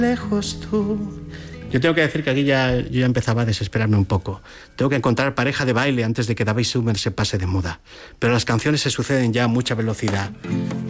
Lejos tú. Yo tengo que decir que aquí yo ya empezaba a desesperarme un poco. Tengo que encontrar pareja de baile antes de que David Summer se pase de moda. Pero las canciones se suceden ya a mucha velocidad.